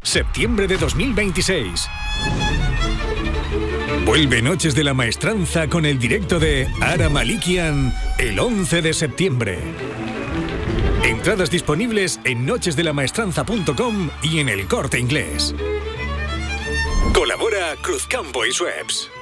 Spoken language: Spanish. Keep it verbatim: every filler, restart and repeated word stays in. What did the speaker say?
septiembre de dos mil veintiséis. Vuelve Noches de la Maestranza con el directo de Ara Malikian el once de septiembre. Entradas disponibles en noches de la maestranza punto com y en El Corte Inglés. Colabora Cruzcampo y Schweppes.